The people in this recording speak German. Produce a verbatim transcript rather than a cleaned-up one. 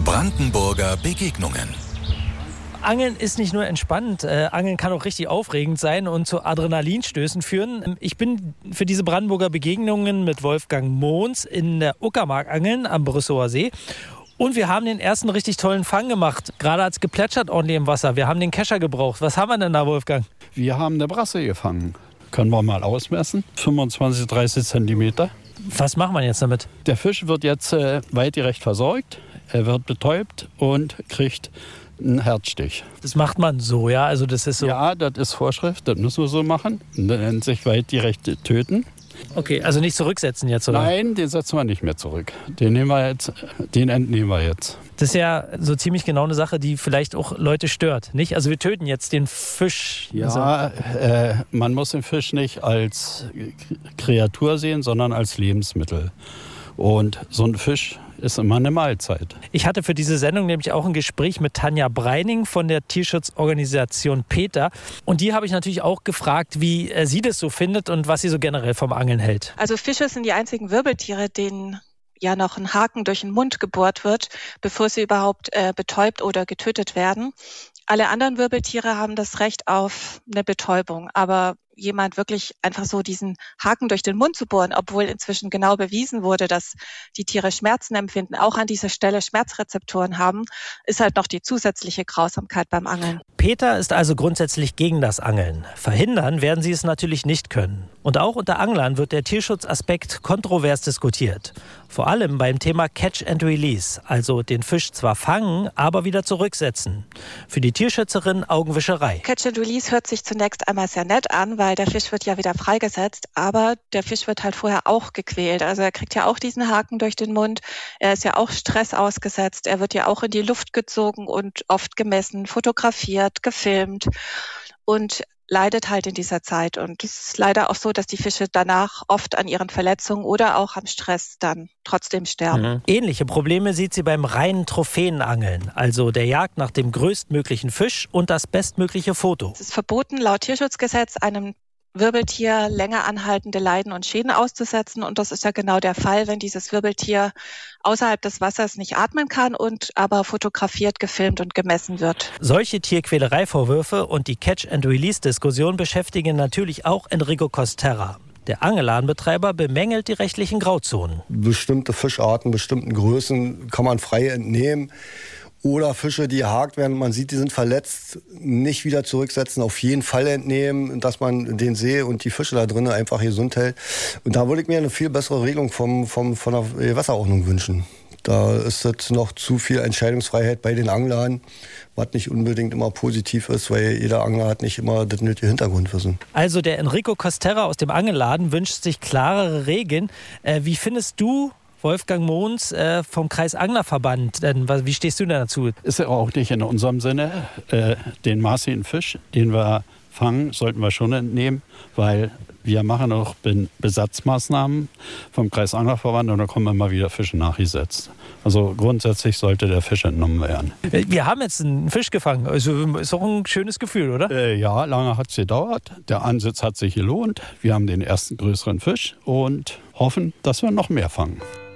Brandenburger Begegnungen. Angeln ist nicht nur entspannend, äh, Angeln kann auch richtig aufregend sein und zu Adrenalinstößen führen. Ich bin für diese Brandenburger Begegnungen mit Wolfgang Mohns in der Uckermark angeln am Brüssower See. Und wir haben den ersten richtig tollen Fang gemacht. Gerade hat es geplätschert ordentlich im Wasser. Wir haben den Kescher gebraucht. Was haben wir denn da, Wolfgang? Wir haben eine Brasse gefangen. Können wir mal ausmessen. fünfundzwanzig, dreißig Zentimeter. Was macht man jetzt damit? Der Fisch wird jetzt äh, weitgerecht versorgt. Er wird betäubt und kriegt einen Herzstich. Das macht man so, ja? Also das ist so. Ja, das ist Vorschrift. Das müssen wir so machen. Das nennt sich weitgerecht töten. Okay, also nicht zurücksetzen jetzt, oder? Nein, den setzen wir nicht mehr zurück. Den nehmen wir jetzt, den entnehmen wir jetzt. Das ist ja so ziemlich genau eine Sache, die vielleicht auch Leute stört, nicht? Also wir töten jetzt den Fisch. Ja, also. äh, man muss den Fisch nicht als Kreatur sehen, sondern als Lebensmittel. Und so ein Fisch ist immer eine Mahlzeit. Ich hatte für diese Sendung nämlich auch ein Gespräch mit Tanja Breining von der Tierschutzorganisation PETA. Und die habe ich natürlich auch gefragt, wie sie das so findet und was sie so generell vom Angeln hält. Also Fische sind die einzigen Wirbeltiere, denen ja noch ein Haken durch den Mund gebohrt wird, bevor sie überhaupt äh, betäubt oder getötet werden. Alle anderen Wirbeltiere haben das Recht auf eine Betäubung, aber jemand wirklich einfach so diesen Haken durch den Mund zu bohren, obwohl inzwischen genau bewiesen wurde, dass die Tiere Schmerzen empfinden, auch an dieser Stelle Schmerzrezeptoren haben, ist halt noch die zusätzliche Grausamkeit beim Angeln. PETA ist also grundsätzlich gegen das Angeln. Verhindern werden sie es natürlich nicht können. Und auch unter Anglern wird der Tierschutzaspekt kontrovers diskutiert. Vor allem beim Thema Catch and Release, also den Fisch zwar fangen, aber wieder zurücksetzen. Für die Tierschützerin Augenwischerei. Catch and Release hört sich zunächst einmal sehr nett an, weil der Fisch wird ja wieder freigesetzt, aber der Fisch wird halt vorher auch gequält. Also er kriegt ja auch diesen Haken durch den Mund, er ist ja auch Stress ausgesetzt, er wird ja auch in die Luft gezogen und oft gemessen, fotografiert, gefilmt und leidet halt in dieser Zeit. Und es ist leider auch so, dass die Fische danach oft an ihren Verletzungen oder auch am Stress dann trotzdem sterben. Mhm. Ähnliche Probleme sieht sie beim reinen Trophäenangeln, also der Jagd nach dem größtmöglichen Fisch und das bestmögliche Foto. Es ist verboten, laut Tierschutzgesetz einem Wirbeltier länger anhaltende Leiden und Schäden auszusetzen. Und das ist ja genau der Fall, wenn dieses Wirbeltier außerhalb des Wassers nicht atmen kann und aber fotografiert, gefilmt und gemessen wird. Solche Tierquälereivorwürfe und die Catch-and-Release-Diskussion beschäftigen natürlich auch Enrico Costerra. Der Angeladenbetreiber bemängelt die rechtlichen Grauzonen. Bestimmte Fischarten, bestimmten Größen kann man frei entnehmen. Oder Fische, die gehakt werden, man sieht, die sind verletzt, nicht wieder zurücksetzen, auf jeden Fall entnehmen, dass man den See und die Fische da drinnen einfach gesund hält. Und da würde ich mir eine viel bessere Regelung vom, vom, von der Gewässerordnung wünschen. Da ist jetzt noch zu viel Entscheidungsfreiheit bei den Anglern, was nicht unbedingt immer positiv ist, weil jeder Angler hat nicht immer das nötige Hintergrundwissen. Also der Enrico Costerra aus dem Angelladen wünscht sich klarere Regeln. Äh, wie findest du, Wolfgang Mohns äh, vom Kreisanglerverband, denn wie stehst du denn dazu? Ist ja auch nicht in unserem Sinne. Äh, den maßigen Fisch, den wir fangen, sollten wir schon entnehmen, weil wir machen auch Besatzmaßnahmen vom Kreisanglerverband und da kommen immer wieder Fische nachgesetzt. Also grundsätzlich sollte der Fisch entnommen werden. Wir haben jetzt einen Fisch gefangen, also ist auch ein schönes Gefühl, oder? Äh, ja, lange hat es gedauert. Der Ansitz hat sich gelohnt. Wir haben den ersten größeren Fisch und hoffen, dass wir noch mehr fangen.